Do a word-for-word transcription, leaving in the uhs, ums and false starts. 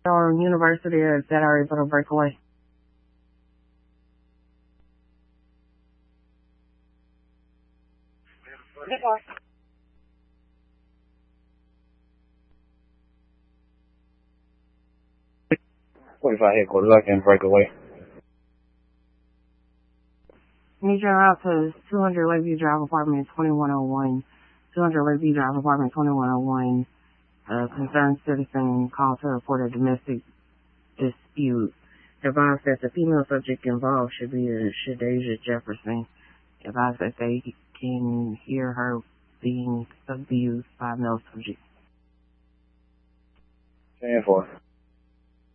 Or university, or is that already going to break away? forty-five headquarters, I can break away. Need your route to two hundred Lakeview Drive, apartment twenty-one oh one. two hundred Lakeview Drive, apartment twenty-one oh one. A concerned citizen called to report a domestic dispute. Advised that the female subject involved should be a Shadeja Jefferson. Advised that they can hear her being abused by a male subject. ten four.